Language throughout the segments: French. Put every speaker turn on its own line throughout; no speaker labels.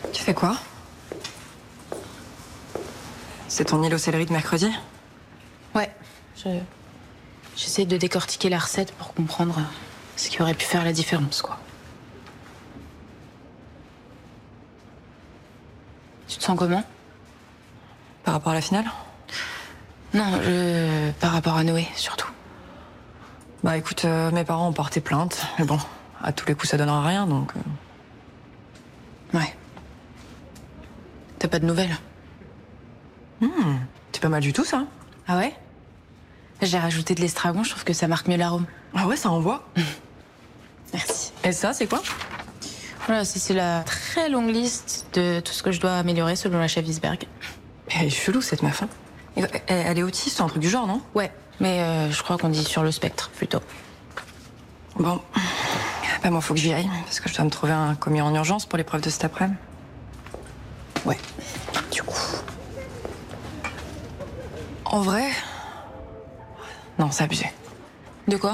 Tu fais quoi? C'est ton île au céleri de mercredi?
Ouais, j'essaie de décortiquer la recette pour comprendre ce qui aurait pu faire la différence, quoi. Tu te sens comment?
Par rapport à la finale?
Non, par rapport à Noé, surtout.
Bah écoute, mes parents ont porté plainte, mais bon, à tous les coups ça donnera rien, donc...
Ouais. T'as pas de nouvelles?
C'est pas mal du tout, ça.
Ah ouais? J'ai rajouté de l'estragon, je trouve que ça marque mieux l'arôme.
Ah ouais, ça envoie.
Merci.
Et ça, c'est quoi?
Voilà, c'est la très longue liste de tout ce que je dois améliorer selon la chef Isberg.
Elle est chelou, cette meuf, hein. Elle est autiste ou un truc du genre, non?
Ouais, mais je crois qu'on dit sur le spectre, plutôt.
Bon. Bah moi, faut que j'y aille, parce que je dois me trouver un commis en urgence pour l'épreuve de cet après-midi.
Ouais, du coup...
En vrai... Non, c'est abusé.
De quoi?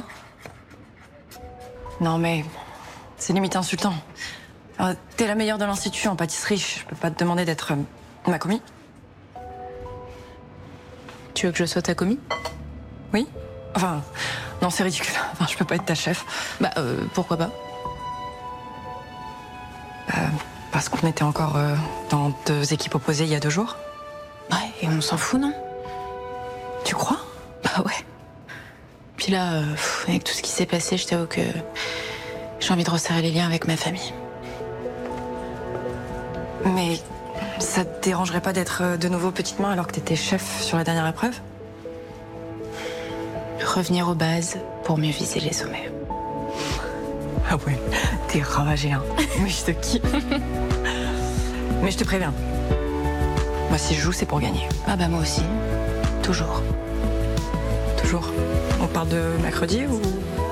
Non, mais... C'est limite insultant. T'es la meilleure de l'institut en pâtisserie, je peux pas te demander d'être ma commis.
Tu veux que je sois ta commis?
Oui? Enfin... Non, c'est ridicule. Enfin, je peux pas être ta chef.
Bah, pourquoi pas?
Parce qu'on était encore dans 2 équipes opposées il y a 2 jours.
Ouais, et on s'en fout, non?
Tu crois?
Bah ouais. Puis là, avec tout ce qui s'est passé, je t'avoue que j'ai envie de resserrer les liens avec ma famille.
Mais ça te dérangerait pas d'être de nouveau petite main alors que t'étais chef sur la dernière épreuve?
Revenir aux bases pour mieux viser les sommets.
Ah ouais, t'es ravagé, hein. Mais je te kiffe. Mais je te préviens. Moi, si je joue, c'est pour gagner.
Ah bah moi aussi. Toujours.
Toujours. On parle de mercredi ou...